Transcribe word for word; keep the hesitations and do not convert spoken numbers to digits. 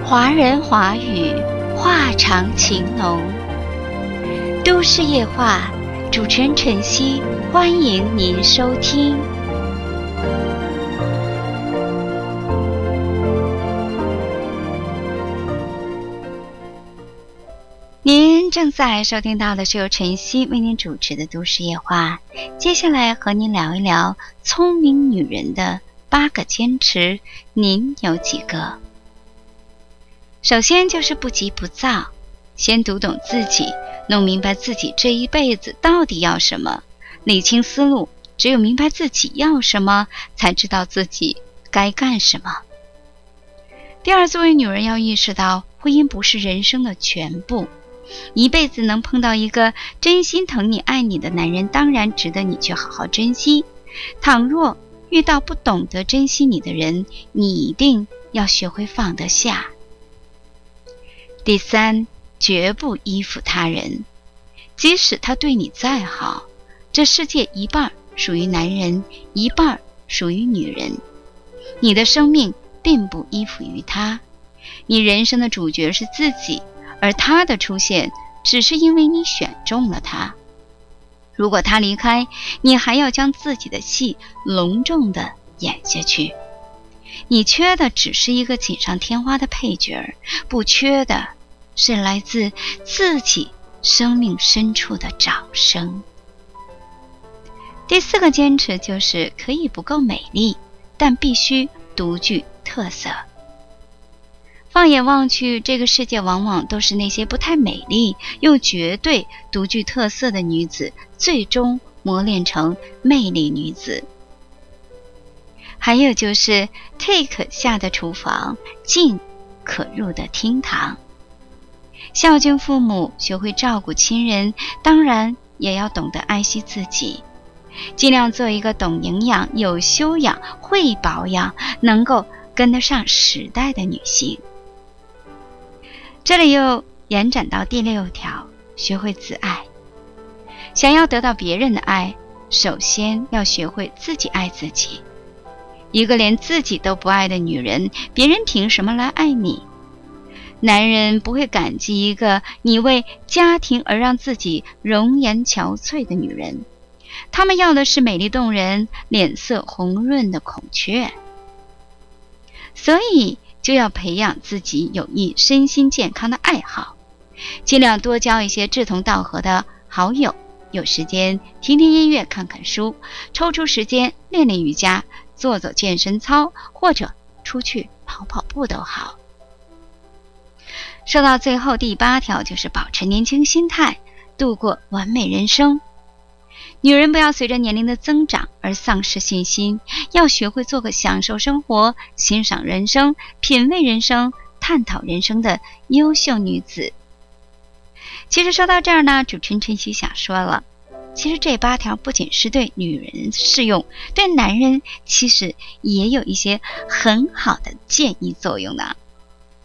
华人华语，话长情浓。都市夜话，主持人晨曦，欢迎您收听。您正在收听到的是由晨曦为您主持的都市夜话，接下来和您聊一聊聪明女人的八个坚持，您有几个？首先就是不急不躁，先读懂自己，弄明白自己这一辈子到底要什么，理清思路，只有明白自己要什么，才知道自己该干什么。第二，作为女人要意识到，婚姻不是人生的全部，一辈子能碰到一个真心疼你爱你的男人，当然值得你去好好珍惜。倘若遇到不懂得珍惜你的人，你一定要学会放得下。第三，绝不依附他人，即使他对你再好，这世界一半属于男人，一半属于女人，你的生命并不依附于他，你人生的主角是自己，而他的出现只是因为你选中了他。如果他离开，你还要将自己的戏隆重地演下去。你缺的只是一个锦上添花的配角，不缺的是来自自己生命深处的掌声。第四个坚持就是可以不够美丽，但必须独具特色。放眼望去，这个世界往往都是那些不太美丽又绝对独具特色的女子，最终磨练成魅力女子。还有就是 退可下的厨房，进可入的厅堂。孝敬父母，学会照顾亲人，当然也要懂得爱惜自己，尽量做一个懂营养、有修养、会保养，能够跟得上时代的女性。这里又延展到第六条，学会自爱。想要得到别人的爱，首先要学会自己爱自己。一个连自己都不爱的女人，别人凭什么来爱你？男人不会感激一个你为家庭而让自己容颜憔悴的女人，他们要的是美丽动人、脸色红润的孔雀。所以就要培养自己有益身心健康的爱好，尽量多交一些志同道合的好友，有时间听听音乐、看看书，抽出时间练练瑜伽，做做健身操，或者出去跑跑步都好。说到最后，第八条就是保持年轻心态，度过完美人生。女人不要随着年龄的增长而丧失信心，要学会做个享受生活、欣赏人生、品味人生、探讨人生的优秀女子。其实说到这儿呢，主持人晨曦想说了，其实这八条不仅是对女人适用，对男人其实也有一些很好的建议作用呢。